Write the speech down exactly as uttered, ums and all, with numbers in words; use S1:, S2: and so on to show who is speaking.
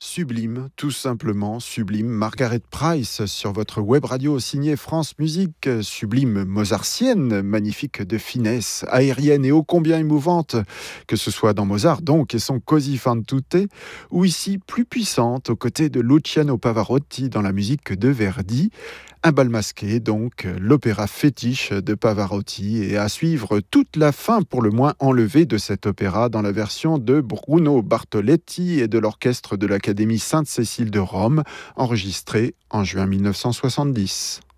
S1: Sublime, tout simplement sublime. Margaret Price sur votre web radio signée France Musique. Sublime mozartienne, magnifique de finesse, aérienne et ô combien émouvante, que ce soit dans Mozart donc et son Così fan tutte, ou ici plus puissante aux côtés de Luciano Pavarotti dans la musique de Verdi. Un bal masqué, donc, l'opéra fétiche de Pavarotti, et à suivre toute la fin pour le moins enlevée de cet opéra dans la version de Bruno Bartoletti et de l'orchestre de l'Académie Sainte-Cécile de Rome, enregistrée en juin mille neuf cent soixante-dix.